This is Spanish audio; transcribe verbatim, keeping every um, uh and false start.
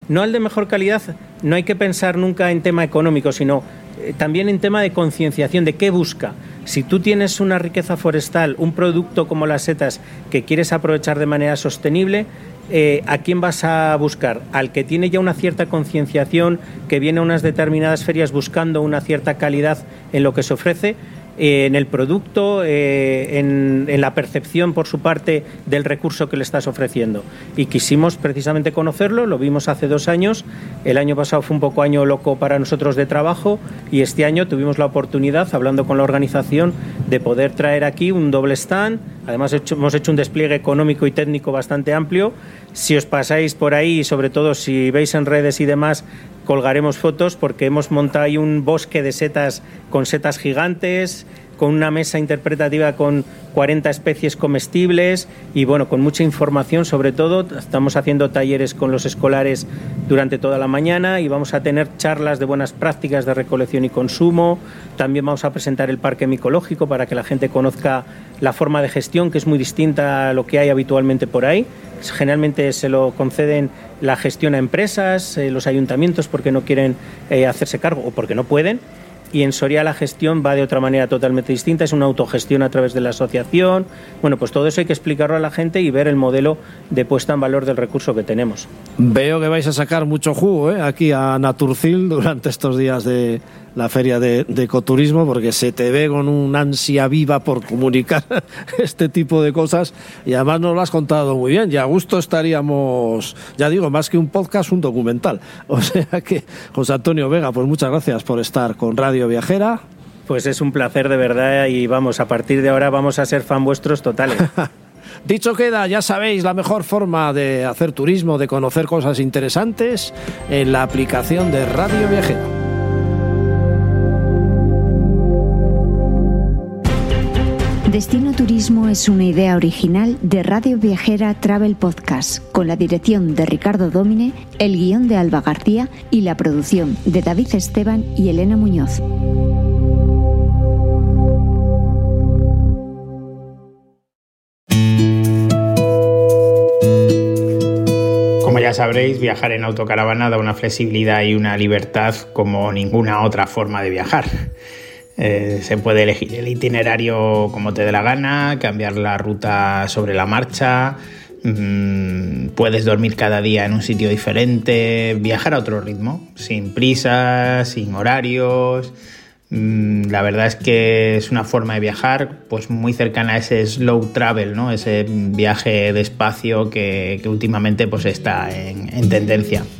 no al de mejor calidad, no hay que pensar nunca en tema económico, sino eh, también en tema de concienciación, de qué busca. Si tú tienes una riqueza forestal, un producto como las setas que quieres aprovechar de manera sostenible, eh, ¿a quién vas a buscar? Al que tiene ya una cierta concienciación, que viene a unas determinadas ferias buscando una cierta calidad en lo que se ofrece, eh, en el producto, eh, en, en la percepción por su parte del recurso que le estás ofreciendo. Y quisimos precisamente conocerlo, lo vimos hace dos años, el año pasado fue un poco año loco para nosotros de trabajo y este año tuvimos la oportunidad, hablando con la organización, de poder traer aquí un doble stand. Además hecho, hemos hecho un despliegue económico y técnico bastante amplio. Si os pasáis por ahí y sobre todo si veis en redes y demás, colgaremos fotos porque hemos montado ahí un bosque de setas con setas gigantes, con una mesa interpretativa con cuarenta especies comestibles y bueno, con mucha información. Sobre todo estamos haciendo talleres con los escolares durante toda la mañana y vamos a tener charlas de buenas prácticas de recolección y consumo. También vamos a presentar el parque micológico para que la gente conozca la forma de gestión, que es muy distinta a lo que hay habitualmente por ahí. Generalmente se lo conceden la gestión a empresas, eh, los ayuntamientos porque no quieren eh, hacerse cargo o porque no pueden. Y en Soria la gestión va de otra manera totalmente distinta, es una autogestión a través de la asociación. Bueno, pues todo eso hay que explicarlo a la gente y ver el modelo de puesta en valor del recurso que tenemos. Veo que vais a sacar mucho jugo ¿eh? aquí a Naturcil durante estos días de la feria de, de ecoturismo, porque se te ve con una ansia viva por comunicar este tipo de cosas y además nos lo has contado muy bien y a gusto estaríamos, ya digo, más que un podcast, un documental. O sea que, José Antonio Vega, pues muchas gracias por estar con Radio Viajera. Pues es un placer de verdad y vamos, a partir de ahora vamos a ser fan vuestros totales. Dicho queda, ya sabéis, la mejor forma de hacer turismo, de conocer cosas interesantes en la aplicación de Radio Viajera. Destino Turismo es una idea original de Radio Viajera Travel Podcast, con la dirección de Ricardo Dómine, el guión de Alba García y la producción de David Esteban y Elena Muñoz. Como ya sabréis, viajar en autocaravana da una flexibilidad y una libertad como ninguna otra forma de viajar. Eh, se puede elegir el itinerario como te dé la gana, cambiar la ruta sobre la marcha, mmm, puedes dormir cada día en un sitio diferente, viajar a otro ritmo, sin prisas, sin horarios. Mmm, la verdad es que es una forma de viajar pues muy cercana a ese slow travel, ¿no? Ese viaje despacio que, que últimamente pues está en, en tendencia.